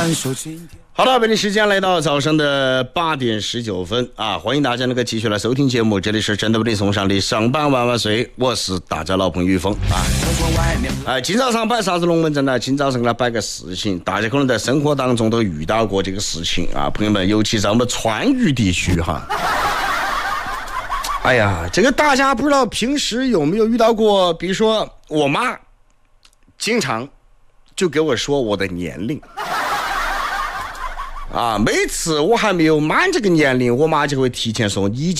好的，北京时间来到早上的8点19分啊！欢迎大家继续来收听节目，这里是真的不离送上的上班万万岁，我是大家老朋友于峰啊！今早上摆啥子龙门阵呢？今早上给他摆个事情，大家可能在生活当中都遇到过这个事情啊，朋友们，尤其在我们川渝地区哈。哎呀，这个大家不知道平时有没有遇到过，比如说我妈经常就给我说我的年龄。啊，每次我还没有满这个年龄，我妈就会提前说你